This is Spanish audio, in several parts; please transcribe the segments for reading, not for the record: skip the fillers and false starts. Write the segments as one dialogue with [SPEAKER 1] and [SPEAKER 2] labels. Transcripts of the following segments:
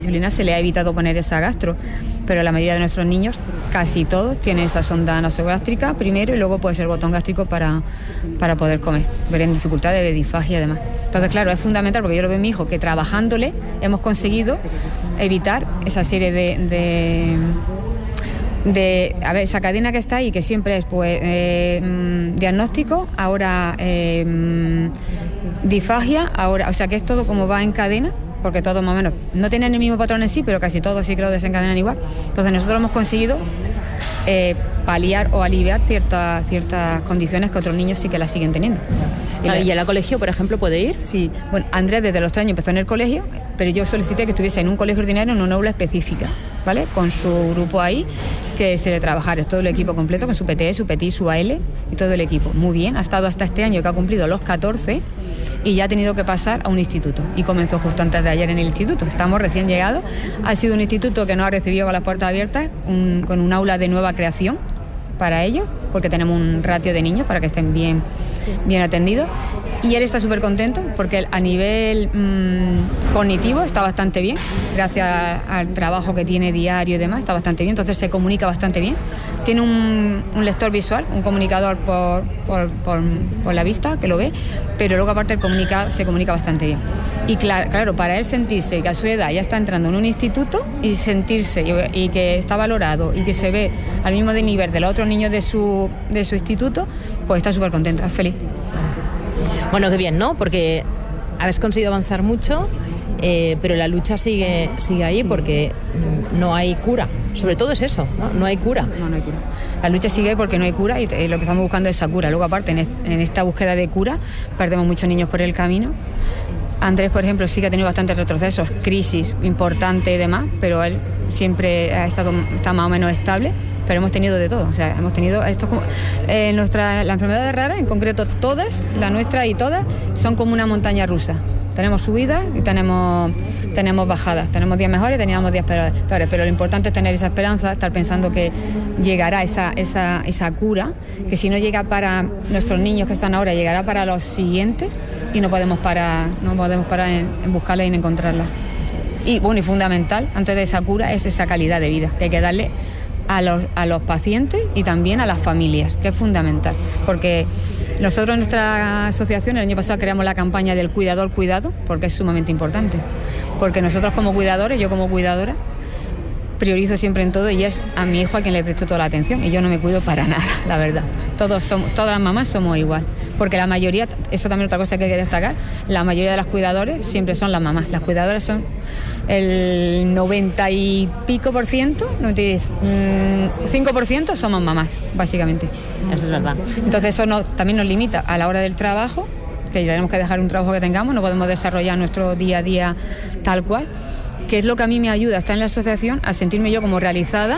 [SPEAKER 1] disciplina se le ha evitado poner esa gastro, pero la mayoría de nuestros niños, casi todos, tienen esa sonda nasogástrica primero y luego puede ser el botón gástrico para poder comer, porque tienen dificultades de disfagia y demás. Entonces, claro, es fundamental, porque yo lo veo en mi hijo, que trabajándole hemos conseguido evitar esa serie de a ver, esa cadena que está ahí, que siempre es diagnóstico, ahora disfagia, ahora, o sea que es todo como va en cadena, porque todos más o menos no tienen el mismo patrón en sí, pero casi todos sí que lo desencadenan igual. Entonces nosotros hemos conseguido paliar o aliviar ciertas condiciones que otros niños sí que las siguen teniendo.
[SPEAKER 2] ¿Y al colegio, por ejemplo, puede ir?
[SPEAKER 1] Sí. Bueno, Andrés desde los 3 años empezó en el colegio, pero yo solicité que estuviese en un colegio ordinario en una aula específica, ¿vale? Con su grupo ahí, que se le trabajara, todo el equipo completo, con su PTE, su PETI, su AL y todo el equipo. Muy bien, ha estado hasta este año que ha cumplido los 14 y ya ha tenido que pasar a un instituto. Y comenzó justo antes de ayer en el instituto. Estamos recién llegados. Ha sido un instituto que nos ha recibido con las puertas abiertas, con un aula de nueva creación para ellos, porque tenemos un ratio de niños para que estén bien atendidos. Y él está súper contento porque a nivel cognitivo está bastante bien, gracias al trabajo que tiene diario y demás, está bastante bien, entonces se comunica bastante bien. Tiene un lector visual, un comunicador por la vista, que lo ve, pero luego aparte se comunica bastante bien. Y claro, para él sentirse que a su edad ya está entrando en un instituto y sentirse y que está valorado y que se ve al mismo de nivel de los otros niños de su instituto, pues está súper contento, es feliz.
[SPEAKER 2] Bueno, qué bien, ¿no? Porque habéis conseguido avanzar mucho, pero la lucha sigue ahí porque no hay cura. Sobre todo es eso, ¿no? No hay cura.
[SPEAKER 1] No hay cura. La lucha sigue porque no hay cura y lo que estamos buscando es esa cura. Luego, aparte, en esta búsqueda de cura, perdemos muchos niños por el camino. Andrés, por ejemplo, sí que ha tenido bastantes retrocesos, crisis importante y demás, pero él siempre está más o menos estable. Pero hemos tenido de todo, o sea, hemos tenido esto como la enfermedad rara, en concreto todas, la nuestra y todas, son como una montaña rusa. Tenemos subidas y tenemos bajadas, tenemos días mejores y teníamos días peores, pero lo importante es tener esa esperanza, estar pensando que llegará esa cura, que si no llega para nuestros niños que están ahora, llegará para los siguientes y no podemos parar en buscarla y en encontrarla. Y bueno, y fundamental, antes de esa cura, es esa calidad de vida que hay que darle a los pacientes y también a las familias, que es fundamental, porque nosotros en nuestra asociación el año pasado creamos la campaña del cuidador cuidado, porque es sumamente importante, porque nosotros como cuidadores, yo como cuidadora, priorizo siempre en todo y es a mi hijo a quien le presto toda la atención y yo no me cuido para nada, la verdad. Todas las mamás somos igual, porque la mayoría, eso también es otra cosa que hay que destacar, la mayoría de las cuidadores siempre son las mamás. Las cuidadoras son el 90 y pico por ciento, 5% somos mamás, básicamente.
[SPEAKER 2] Eso es verdad.
[SPEAKER 1] Entonces eso también nos limita a la hora del trabajo, que tenemos que dejar un trabajo que tengamos, no podemos desarrollar nuestro día a día tal cual, que es lo que a mí me ayuda a estar en la asociación, a sentirme yo como realizada,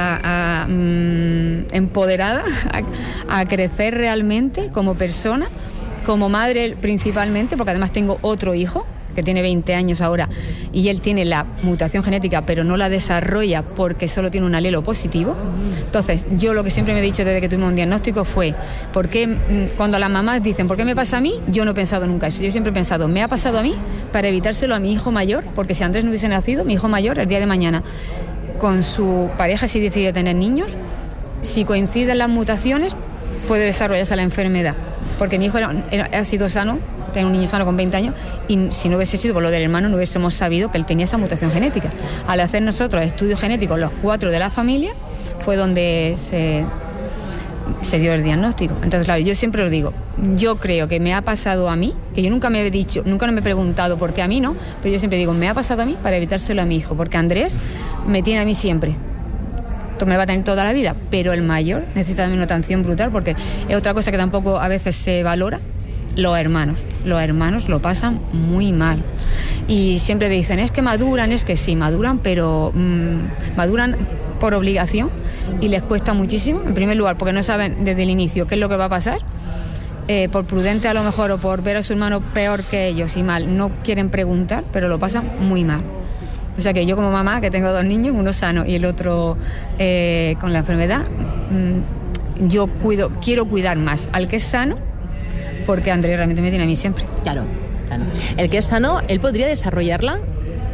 [SPEAKER 1] empoderada, a crecer realmente como persona, como madre principalmente, porque además tengo otro hijo que tiene 20 años ahora y él tiene la mutación genética pero no la desarrolla porque solo tiene un alelo positivo. Entonces yo lo que siempre me he dicho desde que tuvimos un diagnóstico fue, ¿por qué cuando las mamás dicen ¿por qué me pasa a mí? Yo no he pensado nunca eso, yo siempre he pensado me ha pasado a mí para evitárselo a mi hijo mayor, porque si Andrés no hubiese nacido, mi hijo mayor el día de mañana con su pareja, si decide tener niños, si coinciden las mutaciones puede desarrollarse la enfermedad, porque mi hijo ha sido sano, tengo un niño sano con 20 años y si no hubiese sido por lo del hermano no hubiésemos sabido que él tenía esa mutación genética. Al hacer nosotros estudios genéticos, los 4 de la familia, fue donde se dio el diagnóstico. Entonces, claro, yo siempre lo digo, yo creo que me ha pasado a mí, que yo nunca me he preguntado por qué a mí no, pero yo siempre digo, me ha pasado a mí para evitárselo a mi hijo, porque Andrés me tiene a mí siempre. Esto me va a tener toda la vida, pero el mayor necesita también una atención brutal, porque es otra cosa que tampoco a veces se valora. Los hermanos lo pasan muy mal y siempre dicen es que maduran, es que sí, maduran, pero maduran por obligación y les cuesta muchísimo, en primer lugar porque no saben desde el inicio qué es lo que va a pasar, por prudente a lo mejor o por ver a su hermano peor que ellos y mal, no quieren preguntar, pero lo pasan muy mal. O sea que yo como mamá, que tengo 2 niños, uno sano y el otro con la enfermedad, yo quiero cuidar más al que es sano, porque Andrés realmente me tiene a mí siempre.
[SPEAKER 2] Claro. El que es sano, ¿él podría desarrollarla?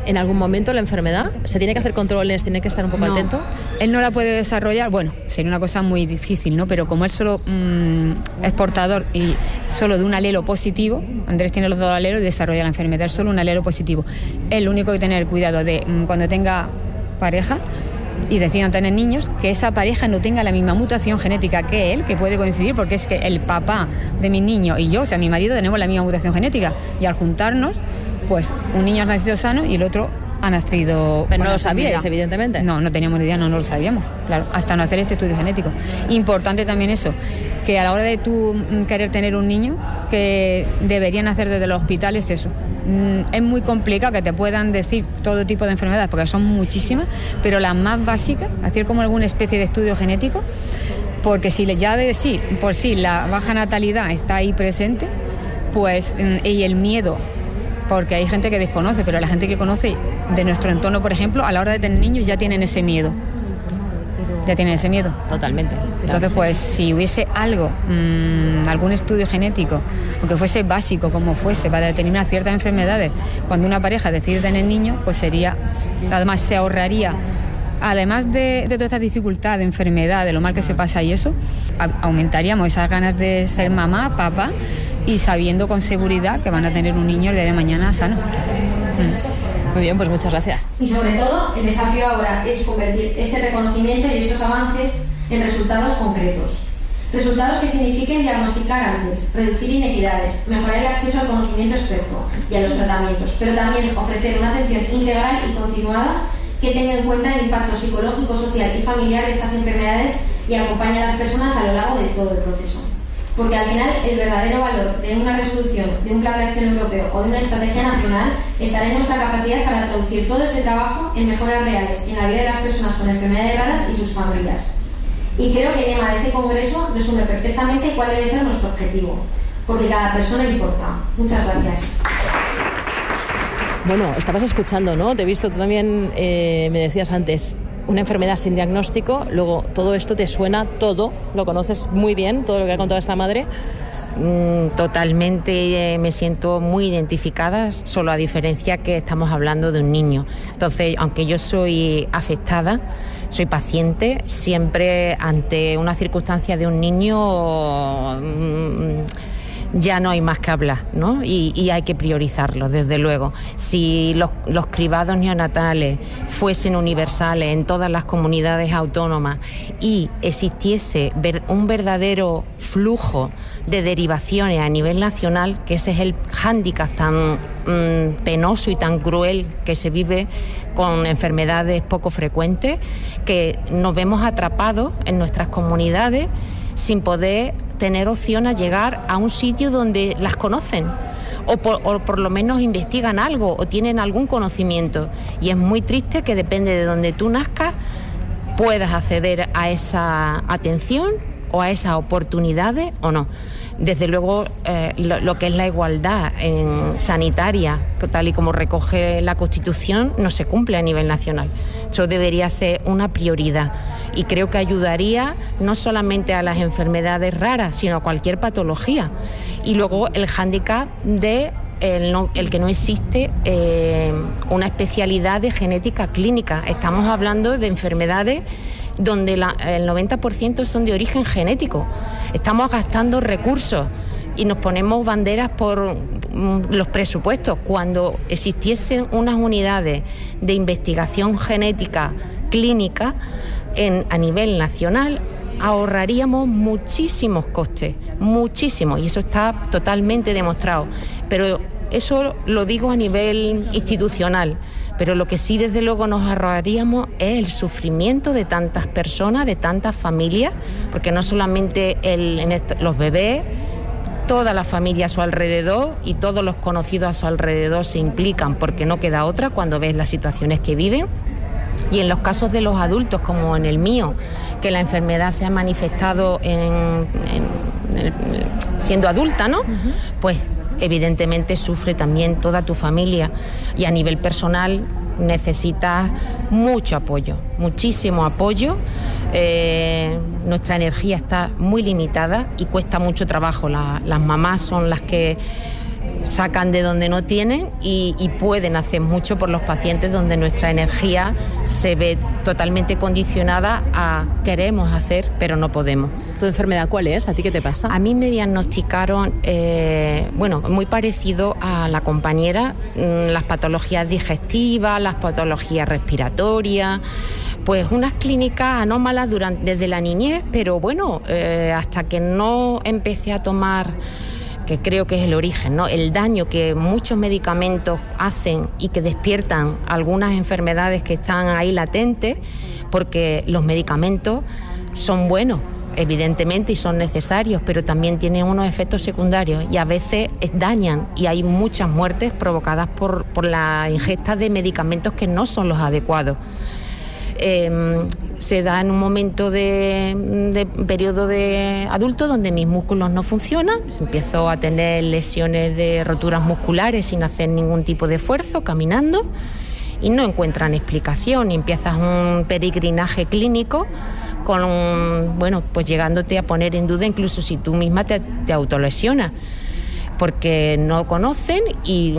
[SPEAKER 2] en algún momento la enfermedad? ¿Se tiene que hacer controles, tiene que estar un poco atento?
[SPEAKER 1] Él no la puede desarrollar, bueno, sería una cosa muy difícil, ¿no? Pero como él solo es portador y solo de un alelo positivo, Andrés tiene los dos alelos y desarrolla la enfermedad, solo un alelo positivo. Él lo único que tener cuidado de cuando tenga pareja y decidan tener niños, que esa pareja no tenga la misma mutación genética que él, que puede coincidir, porque es que el papá de mi niño y yo, o sea, mi marido, tenemos la misma mutación genética, y al juntarnos, pues un niño ha nacido sano y el otro ha nacido...
[SPEAKER 2] Pero no lo sabíais, evidentemente.
[SPEAKER 1] No teníamos ni idea, no lo sabíamos, claro, hasta no hacer este estudio genético. Importante también eso, que a la hora de tú querer tener un niño, que deberían hacer desde los hospitales eso. Es muy complicado que te puedan decir todo tipo de enfermedades, porque son muchísimas, pero las más básicas, hacer como alguna especie de estudio genético, porque si ya de sí, por sí, la baja natalidad está ahí presente, pues, y el miedo, porque hay gente que desconoce, pero la gente que conoce de nuestro entorno, por ejemplo, a la hora de tener niños ya tienen ese miedo. Ya tienen ese miedo.
[SPEAKER 2] Totalmente.
[SPEAKER 1] Entonces, pues si hubiese algo, algún estudio genético, aunque fuese básico, como fuese, para determinar ciertas enfermedades, cuando una pareja decide tener niños, pues sería, además se ahorraría, además de toda esta dificultad de enfermedad, de lo mal que se pasa y eso, aumentaríamos esas ganas de ser mamá, papá, y sabiendo con seguridad que van a tener un niño el día de mañana sano.
[SPEAKER 2] Muy bien, pues muchas gracias.
[SPEAKER 3] Y sobre todo, el desafío ahora es convertir este reconocimiento y estos avances en resultados concretos. Resultados que signifiquen diagnosticar antes, reducir inequidades, mejorar el acceso al conocimiento experto y a los tratamientos, pero también ofrecer una atención integral y continuada que tenga en cuenta el impacto psicológico, social y familiar de estas enfermedades y acompañe a las personas a lo largo de todo el proceso. Porque al final el verdadero valor de una resolución, de un plan de acción europeo o de una estrategia nacional estará en nuestra capacidad para traducir todo este trabajo en mejoras reales en la vida de las personas con enfermedades raras y sus familias. Y creo que el lema de este congreso resume perfectamente cuál debe ser nuestro objetivo, porque cada persona importa. Muchas gracias.
[SPEAKER 2] Bueno, estabas escuchando, ¿no? Te he visto, tú también me decías antes, una enfermedad sin diagnóstico, luego todo esto te suena, todo, lo conoces muy bien, todo lo que ha contado esta madre.
[SPEAKER 4] Totalmente, me siento muy identificada, solo a diferencia que estamos hablando de un niño. Entonces, aunque yo soy afectada, soy paciente, siempre ante una circunstancia de un niño ya no hay más que hablar, ¿no? Y hay que priorizarlo, desde luego. Si los cribados neonatales fuesen universales en todas las comunidades autónomas y existiese un verdadero flujo de derivaciones a nivel nacional, que ese es el hándicap tan penoso y tan cruel que se vive con enfermedades poco frecuentes, que nos vemos atrapados en nuestras comunidades sin poder tener opción a llegar a un sitio donde las conocen o por lo menos investigan algo o tienen algún conocimiento, y es muy triste que depende de donde tú nazcas puedas acceder a esa atención o a esas oportunidades o no. Desde luego lo que es la igualdad sanitaria, tal y como recoge la Constitución, no se cumple a nivel nacional. Eso debería ser una prioridad y creo que ayudaría no solamente a las enfermedades raras, sino a cualquier patología. Y luego el hándicap de el que no existe una especialidad de genética clínica. Estamos hablando de enfermedades donde el 90% son de origen genético. Estamos gastando recursos y nos ponemos banderas por los presupuestos. Cuando existiesen unas unidades de investigación genética clínica a nivel nacional, ahorraríamos muchísimos costes, muchísimos, y eso está totalmente demostrado. Pero eso lo digo a nivel institucional. Pero lo que sí, desde luego, nos ahorraríamos es el sufrimiento de tantas personas, de tantas familias, porque no solamente los bebés, toda la familia a su alrededor y todos los conocidos a su alrededor se implican, porque no queda otra cuando ves las situaciones que viven. Y en los casos de los adultos, como en el mío, que la enfermedad se ha manifestado siendo adulta, ¿no? Pues evidentemente sufre también toda tu familia, y a nivel personal necesitas mucho apoyo, muchísimo apoyo. Nuestra energía está muy limitada y cuesta mucho trabajo. Las mamás son las que sacan de donde no tienen y pueden hacer mucho por los pacientes, donde nuestra energía se ve totalmente condicionada a queremos hacer, pero no podemos.
[SPEAKER 2] ¿Tu enfermedad cuál es? ¿A ti qué te pasa?
[SPEAKER 4] A mí me diagnosticaron, muy parecido a la compañera, las patologías digestivas, las patologías respiratorias, pues unas clínicas anómalas desde la niñez, pero hasta que no empecé a tomar, que creo que es el origen, ¿no? El daño que muchos medicamentos hacen y que despiertan algunas enfermedades que están ahí latentes, porque los medicamentos son buenos, evidentemente, y son necesarios, pero también tienen unos efectos secundarios y a veces dañan, y hay muchas muertes provocadas por la ingesta de medicamentos que no son los adecuados. Se da en un momento de periodo de adulto donde mis músculos no funcionan, empiezo a tener lesiones de roturas musculares sin hacer ningún tipo de esfuerzo, caminando, y no encuentran explicación, y empiezas un peregrinaje clínico pues llegándote a poner en duda incluso si tú misma te autolesionas, porque no conocen y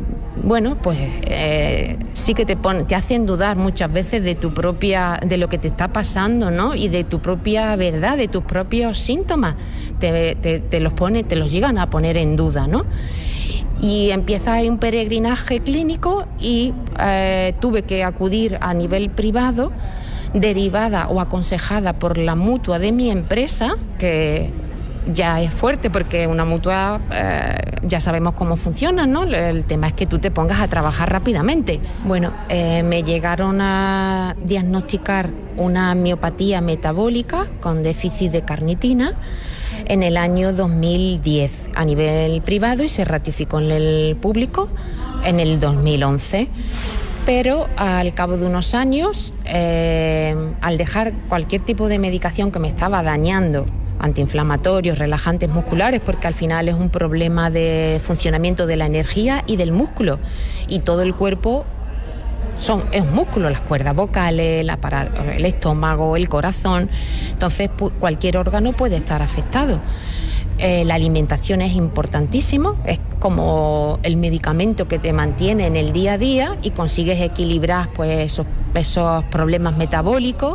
[SPEAKER 4] sí que te hacen dudar muchas veces de lo que te está pasando, ¿no? Y de tu propia verdad, de tus propios síntomas. Te los llegan a poner en duda, ¿no? Y empieza ahí un peregrinaje clínico y tuve que acudir a nivel privado, derivada o aconsejada por la mutua de mi empresa, que ya es fuerte porque una mutua ya sabemos cómo funciona, ¿no? El tema es que tú te pongas a trabajar rápidamente. Me llegaron a diagnosticar una miopatía metabólica con déficit de carnitina en el año 2010 a nivel privado y se ratificó en el público en el 2011. Pero al cabo de unos años, al dejar cualquier tipo de medicación que me estaba dañando, antiinflamatorios, relajantes musculares, porque al final es un problema de funcionamiento de la energía y del músculo, y todo el cuerpo es músculo, las cuerdas vocales, el estómago, el corazón, entonces cualquier órgano puede estar afectado. La alimentación es importantísimo, es como el medicamento que te mantiene en el día a día y consigues equilibrar pues esos problemas metabólicos,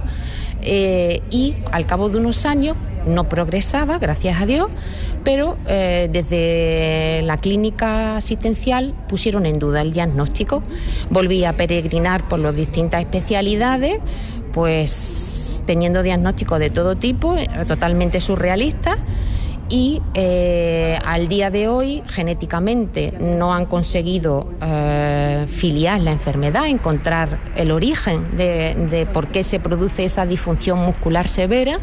[SPEAKER 4] y al cabo de unos años no progresaba, gracias a Dios, pero desde la clínica asistencial pusieron en duda el diagnóstico. Volví a peregrinar por las distintas especialidades, pues teniendo diagnósticos de todo tipo, totalmente surrealistas, y al día de hoy genéticamente no han conseguido filiar la enfermedad, encontrar el origen de por qué se produce esa disfunción muscular severa.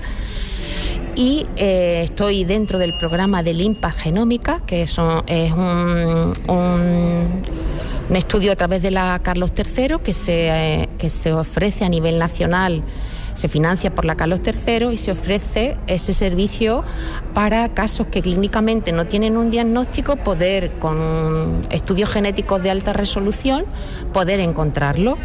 [SPEAKER 4] Y estoy dentro del programa de Impact Genómica, que es un estudio a través de la Carlos III que se ofrece a nivel nacional. Se financia por la Carlos III y se ofrece ese servicio para casos que clínicamente no tienen un diagnóstico, poder, con estudios genéticos de alta resolución, poder encontrarlo.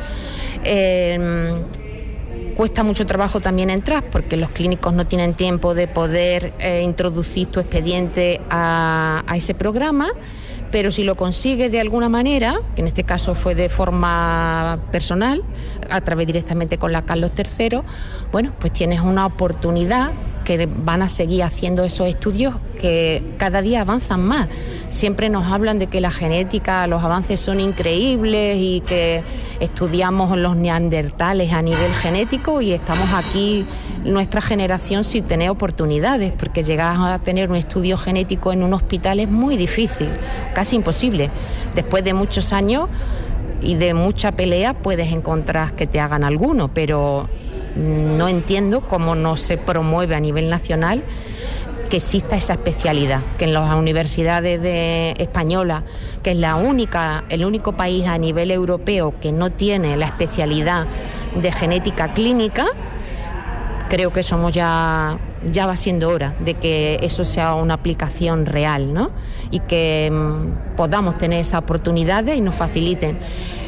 [SPEAKER 4] Cuesta mucho trabajo también entrar porque los clínicos no tienen tiempo de poder introducir tu expediente a ese programa, pero si lo consigues de alguna manera, que en este caso fue de forma personal, a través directamente con la Carlos III, pues tienes una oportunidad, que van a seguir haciendo esos estudios que cada día avanzan más. Siempre nos hablan de que la genética, los avances son increíbles y que estudiamos los neandertales a nivel genético, y estamos aquí, nuestra generación, sin tener oportunidades, porque llegar a tener un estudio genético en un hospital es muy difícil, casi imposible. Después de muchos años y de mucha pelea puedes encontrar que te hagan alguno, pero no entiendo cómo no se promueve a nivel nacional que exista esa especialidad, que en las universidades españolas, que es el único país a nivel europeo que no tiene la especialidad de genética clínica, creo que ya va siendo hora de que eso sea una aplicación real, ¿no? Y que podamos tener esas oportunidades y nos faciliten.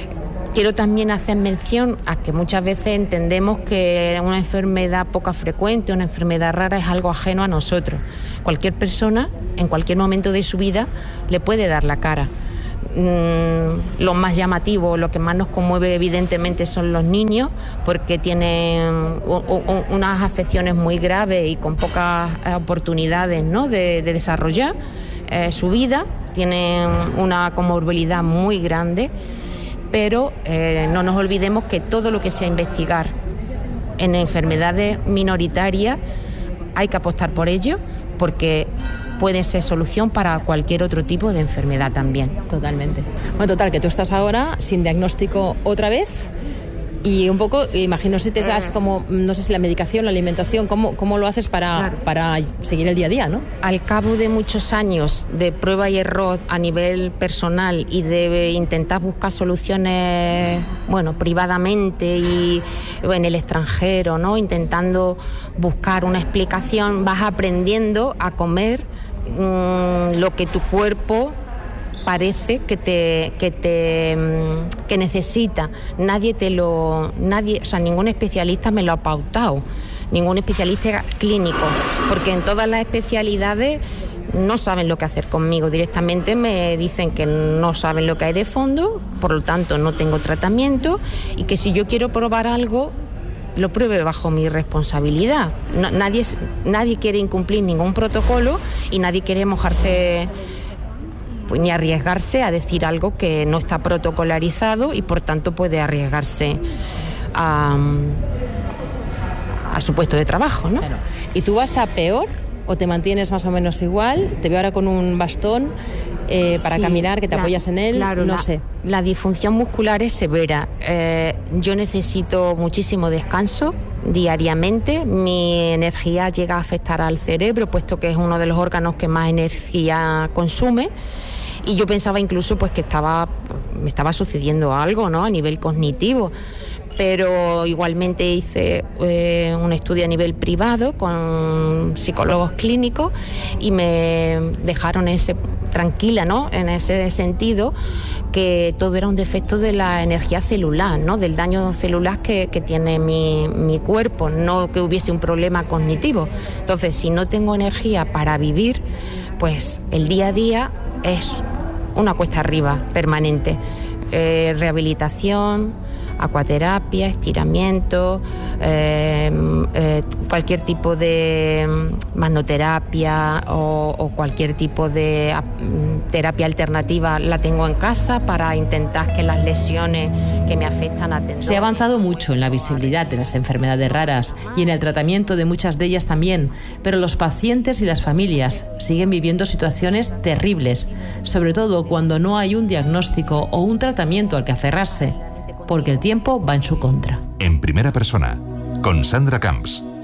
[SPEAKER 4] Quiero también hacer mención a que muchas veces entendemos que una enfermedad poco frecuente, una enfermedad rara es algo ajeno a nosotros. Cualquier persona, en cualquier momento de su vida, le puede dar la cara. Lo más llamativo, lo que más nos conmueve evidentemente son los niños, porque tienen unas afecciones muy graves y con pocas oportunidades, ¿no?, de desarrollar su vida. Tienen una comorbilidad muy grande, pero no nos olvidemos que todo lo que sea investigar en enfermedades minoritarias hay que apostar por ello, porque puede ser solución para cualquier otro tipo de enfermedad también.
[SPEAKER 2] Totalmente. Bueno, total, que tú estás ahora sin diagnóstico otra vez y un poco, imagino si te das como, no sé si la medicación, la alimentación, ¿cómo lo haces para seguir el día a día, ¿no? Al cabo de muchos años de prueba y error a nivel personal y de intentar buscar soluciones,
[SPEAKER 4] bueno, privadamente y en el extranjero, ¿no?, intentando buscar una explicación, vas aprendiendo a comer lo que tu cuerpo parece que necesita. Ningún especialista me lo ha pautado, ningún especialista clínico, porque en todas las especialidades no saben lo que hacer conmigo. Directamente me dicen que no saben lo que hay de fondo, por lo tanto no tengo tratamiento, y que si yo quiero probar algo, lo pruebe bajo mi responsabilidad. Nadie quiere incumplir ningún protocolo y nadie quiere mojarse, pues, ni arriesgarse a decir algo que no está protocolarizado y por tanto puede arriesgarse a su puesto de trabajo, ¿no? Claro. ¿Y tú vas a peor o te mantienes más o menos igual? Te veo ahora con un bastón para caminar, que te apoyas en él, claro, no sé. La disfunción muscular es severa. Yo necesito muchísimo descanso diariamente. Mi energía llega a afectar al cerebro, puesto que es uno de los órganos que más energía consume. Y yo pensaba incluso pues que me estaba sucediendo algo, ¿no?, a nivel cognitivo. Pero igualmente hice un estudio a nivel privado con psicólogos clínicos y me dejaron tranquila, ¿no?, en ese sentido, que todo era un defecto de la energía celular, ¿no?, del daño celular que tiene mi cuerpo, no que hubiese un problema cognitivo. Entonces, si no tengo energía para vivir, pues el día a día es una cuesta arriba permanente. Rehabilitación, acuaterapia, estiramiento, cualquier tipo de magnoterapia o cualquier tipo de terapia alternativa la tengo en casa para intentar que las lesiones que me afectan atender.
[SPEAKER 2] Se ha avanzado mucho en la visibilidad de las enfermedades raras y en el tratamiento de muchas de ellas también, pero los pacientes y las familias siguen viviendo situaciones terribles, sobre todo cuando no hay un diagnóstico o un tratamiento al que aferrarse, porque el tiempo va en su contra.
[SPEAKER 5] En primera persona, con Sandra Camps.